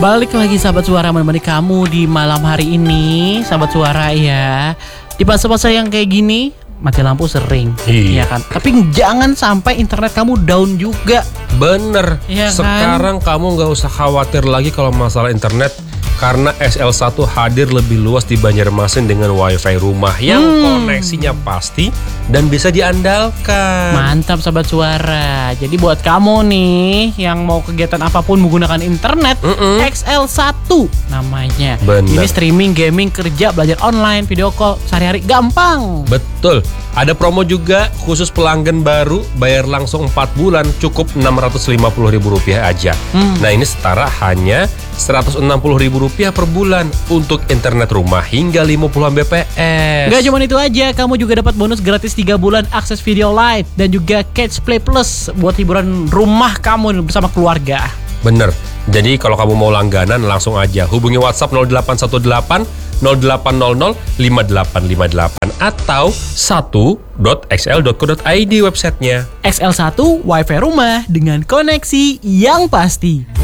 Balik lagi sahabat suara menemani kamu di malam hari ini, sahabat suara ya. Di masa-masa yang kayak gini, mati lampu sering, Iya kan. Tapi jangan sampai internet kamu down juga. Bener, Iya kan? sekarang kamu gak usah khawatir lagi kalau masalah internet. Karena XL1 hadir lebih luas di Banjarmasin dengan wifi rumah yang koneksinya pasti dan bisa diandalkan. Mantap sahabat suara. Jadi buat kamu nih yang mau kegiatan apapun menggunakan internet, XL1 namanya. Bener. Ini streaming, gaming, kerja, belajar online, video call, sehari-hari gampang. Betul, ada promo juga khusus pelanggan baru, bayar langsung 4 bulan cukup Rp650.000 aja. Nah ini setara hanya Rp160.000 per bulan untuk internet rumah hingga 50 Mbps. Gak cuma itu aja, kamu juga dapat bonus gratis 3 bulan akses video live dan juga Catch Play Plus buat hiburan rumah kamu bersama keluarga. Bener, jadi kalau kamu mau langganan langsung aja hubungi WhatsApp 0818 0800 5858 atau 1.xl.co.id websitenya. XL1 Wi-Fi rumah dengan koneksi yang pasti.